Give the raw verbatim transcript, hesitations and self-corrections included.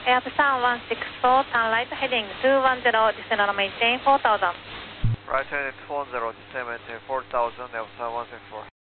Airplan one six four, turn right heading two one zero, descend on maintain four thousand. Right heading two one zero, descend maintain four thousand, Airplan one six four.